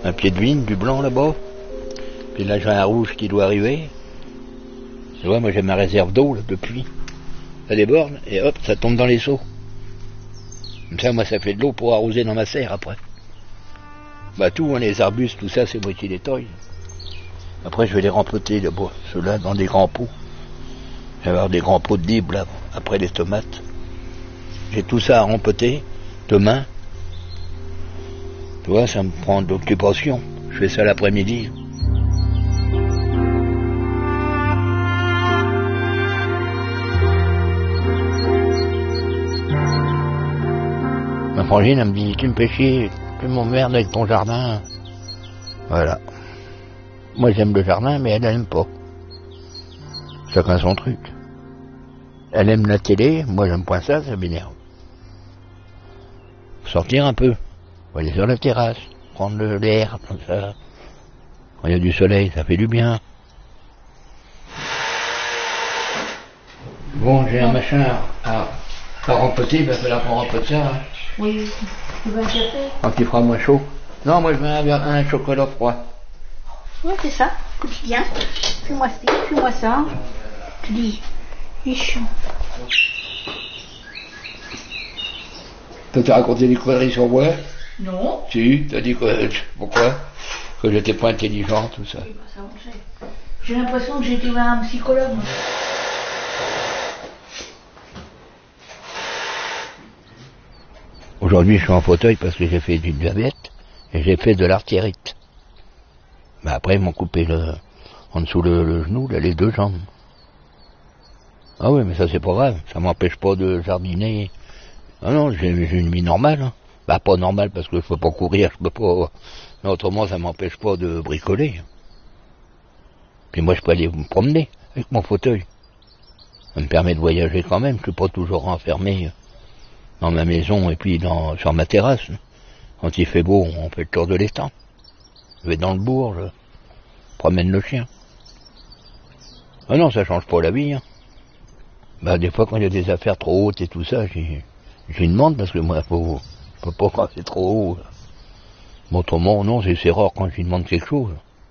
un pied de vigne, du blanc là-bas. Puis là j'ai un rouge qui doit arriver. Tu vois, moi j'ai ma réserve d'eau là, depuis. Ça déborde et hop, ça tombe dans les seaux. Comme ça, moi ça fait de l'eau pour arroser dans ma serre après. Bah tout, hein, les arbustes, tout ça, c'est moi qui les taille. Après je vais les rempoter là-bas, ceux-là dans des grands pots. Je vais avoir des grands pots de libre là, après les tomates. J'ai tout ça à rempoter, demain. Tu vois, ça me prend de l'occupation. Je fais ça l'après-midi. Ma frangine, elle me dit, tu me fais chier, tu m'emmerdes avec ton jardin. Voilà. Moi j'aime le jardin, mais elle n'aime pas. Chacun son truc. Elle aime la télé, moi j'aime pas ça, ça m'énerve. Sortir un peu, faut aller sur la terrasse, prendre l'air, comme ça. Quand il y a du soleil, ça fait du bien. Bon, j'ai un machin à rempoter, il va falloir qu'on rempote ça. Hein. Oui, tu veux un café? Quand il fera moins chaud. Non, moi je veux un chocolat froid. Oui, c'est ça, quotidien. Fais-moi ci, fais-moi ça. Tu dis, il est chaud. Toi, t'as raconté des conneries sur moi? Non. Si, t'as dit que... Pourquoi? Que j'étais pas intelligent, tout ça. Oui, bah, ça, on le sait. J'ai l'impression que j'étais vers un psychologue. Moi. Aujourd'hui, je suis en fauteuil parce que j'ai fait du diabète et j'ai fait de l'artérite. Mais après, ils m'ont coupé en dessous le genou, là, les deux jambes. Ah oui, mais ça, c'est pas grave. Ça m'empêche pas de jardiner. Ah non, j'ai une vie normale. Hein. Bah, pas normale parce que je peux pas courir, je peux pas... Mais autrement, ça m'empêche pas de bricoler. Puis moi, je peux aller me promener avec mon fauteuil. Ça me permet de voyager quand même. Je suis pas toujours enfermé dans ma maison et puis sur ma terrasse. Quand il fait beau, on fait le tour de l'étang. Je vais dans le bourg, je promène le chien. Ah non, ça change pas la vie. Hein. Bah, des fois, quand il y a des affaires trop hautes et tout ça, j'y demande parce que moi, je peux pas quand c'est trop haut. Mais autrement, non, c'est rare quand je lui demande quelque chose.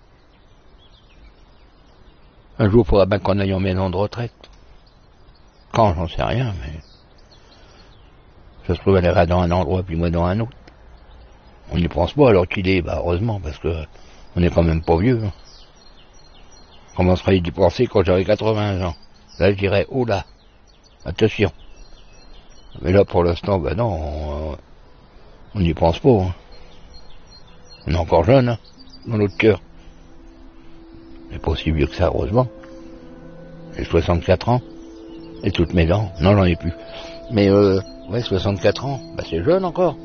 Un jour, il faudra bien qu'on aille en maison de retraite. Quand, j'en sais rien, mais... Ça se trouve, elle ira dans un endroit, puis moi dans un autre. On n'y pense pas alors qu'il est, bah heureusement, parce que on n'est quand même pas vieux. Hein. On commencera à y penser quand j'aurai 80 ans. Là, je dirais, oh là, attention. Mais là, pour l'instant, bah non, on n'y pense pas. Hein. On est encore jeune, hein, dans notre cœur. Mais pas aussi vieux que ça, heureusement. J'ai 64 ans. Et toutes mes dents. Non, j'en ai plus. Mais ouais, 64 ans, bah c'est jeune encore.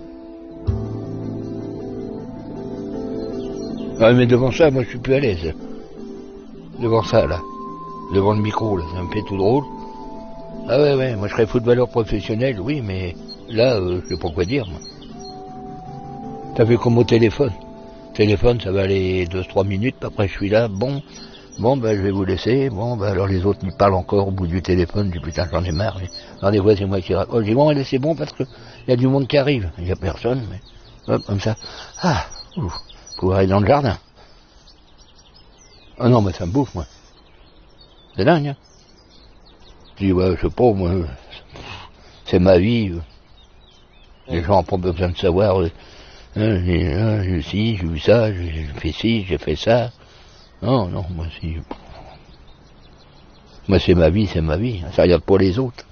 Ah, mais devant ça, moi je suis plus à l'aise. Devant ça, là. Devant le micro, là, ça me fait tout drôle. Ah ouais, moi je serais footballeur professionnel, oui, mais là, je sais pas quoi dire, moi. T'as vu comme au téléphone. Téléphone, ça va aller 2-3 minutes, après je suis là, bon, ben je vais vous laisser, bon, ben alors les autres ils parlent encore au bout du téléphone, je dis putain j'en ai marre, alors des fois c'est moi qui raconte, oh, je dis bon allez c'est bon parce que il y a du monde qui arrive, il y a personne, mais hop, comme ça, pouvoir aller dans le jardin. Ah non mais ça me bouffe moi, c'est dingue hein. Je dis ouais je sais pas moi, c'est ma vie, les gens n'ont pas besoin de savoir, j'ai ci, j'ai vu ça, j'ai fait ci, j'ai fait ça. Non, moi c'est ma vie, ça regarde pas les autres.